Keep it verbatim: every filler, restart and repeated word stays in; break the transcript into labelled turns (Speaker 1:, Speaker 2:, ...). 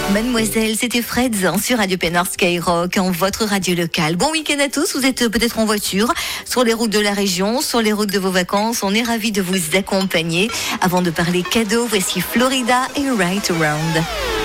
Speaker 1: Mademoiselle, c'était Fred sur Radio Pénard Skyrock, en votre radio locale. Bon week-end à tous, vous êtes peut-être en voiture, sur les routes de la région, sur les routes de vos vacances. On est ravis de vous accompagner. Avant de parler cadeaux, voici Florida et Right Around.